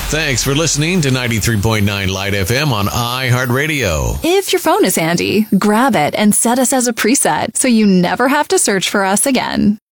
Thanks for listening to 93.9 Light FM on iHeartRadio. If your phone is handy, grab it and set us as a preset so you never have to search for us again.